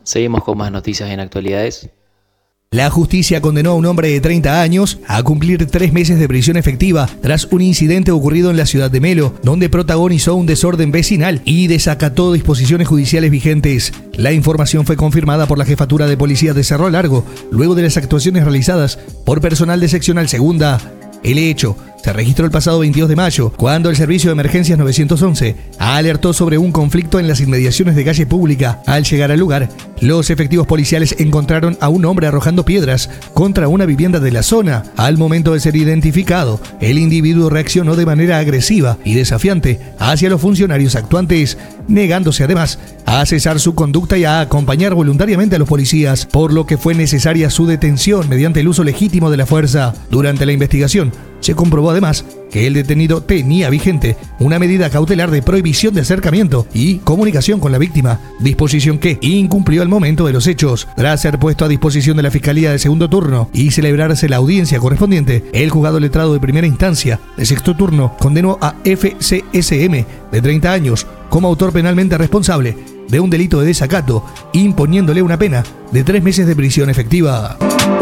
Seguimos con más noticias en actualidades. La justicia condenó a un hombre de 30 años a cumplir 3 meses de prisión efectiva tras un incidente ocurrido en la ciudad de Melo, donde protagonizó un desorden vecinal y desacató disposiciones judiciales vigentes. La información fue confirmada por la Jefatura de Policía de Cerro Largo, luego de las actuaciones realizadas por personal de seccional segunda. El hecho se registró el pasado 22 de mayo, cuando el Servicio de Emergencias 911 alertó sobre un conflicto en las inmediaciones de calle pública. Al llegar al lugar, los efectivos policiales encontraron a un hombre arrojando piedras contra una vivienda de la zona. Al momento de ser identificado, el individuo reaccionó de manera agresiva y desafiante hacia los funcionarios actuantes, negándose además a cesar su conducta y a acompañar voluntariamente a los policías, por lo que fue necesaria su detención mediante el uso legítimo de la fuerza. Durante la investigación, se comprobó además que el detenido tenía vigente una medida cautelar de prohibición de acercamiento y comunicación con la víctima, disposición que incumplió al momento de los hechos. Tras ser puesto a disposición de la Fiscalía de segundo turno y celebrarse la audiencia correspondiente, el juzgado letrado de primera instancia de sexto turno condenó a FCSM, de 30 años, como autor penalmente responsable de un delito de desacato, imponiéndole una pena de 3 meses de prisión efectiva.